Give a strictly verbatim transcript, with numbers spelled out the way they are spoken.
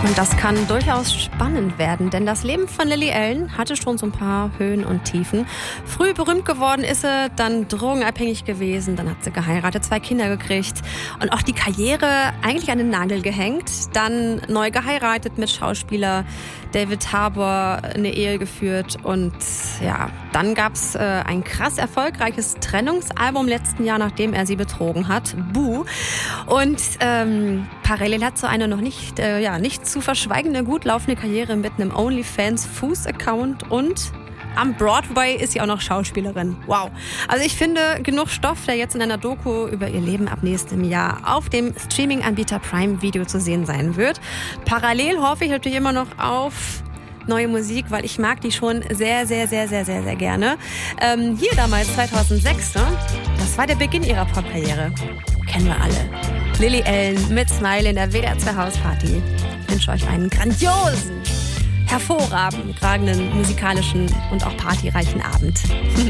Und das kann durchaus spannend werden, denn das Leben von Lily Allen hatte schon so ein paar Höhen und Tiefen. Früh berühmt geworden ist sie, dann drogenabhängig gewesen, dann hat sie geheiratet, zwei Kinder gekriegt und auch die Karriere eigentlich an den Nagel gehängt. Dann neu geheiratet mit Schauspieler David Harbour, eine Ehe geführt und ja, dann gab's äh, ein krass erfolgreiches Trennungsalbum letzten Jahr, nachdem er sie betrogen hat, Boo. Und ähm, parallel hat so eine noch nicht, äh, ja, nicht zu verschweigende, gut laufende Karriere mit einem OnlyFans-Fuß-Account und am Broadway ist sie auch noch Schauspielerin. Wow. Also ich finde, genug Stoff, der jetzt in einer Doku über ihr Leben ab nächstem Jahr auf dem Streaming-Anbieter Prime Video zu sehen sein wird. Parallel hoffe ich natürlich immer noch auf neue Musik, weil ich mag die schon sehr, sehr, sehr, sehr, sehr, sehr gerne. Ähm, hier damals zweitausendsechs, ne? Das war der Beginn ihrer Popkarriere. Kennen wir alle. Lily Allen mit Smile in der W D R zwei Hausparty. Ich wünsche euch einen grandiosen, hervorragenden, musikalischen und auch partyreichen Abend.